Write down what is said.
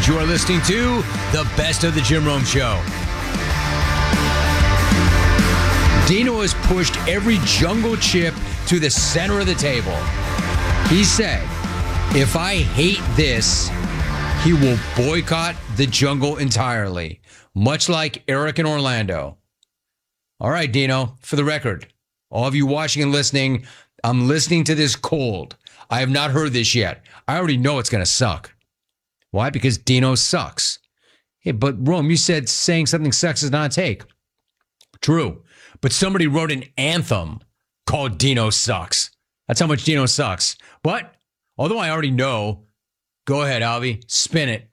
You are listening to the Best of the Jim Rome Show. Dino has pushed every jungle chip to the center of the table. He said, if I hate this, he will boycott the jungle entirely, much like Eric in Orlando. All right, Dino, for the record, all of you watching and listening, I'm listening to this cold. I have not heard this yet. I already know it's going to suck. Why? Because Dino sucks. Hey, but Rome, you said saying something sucks is not a take. True. But somebody wrote an anthem called Dino Sucks. That's how much Dino sucks. But, although I already know, go ahead, Alvy, spin it.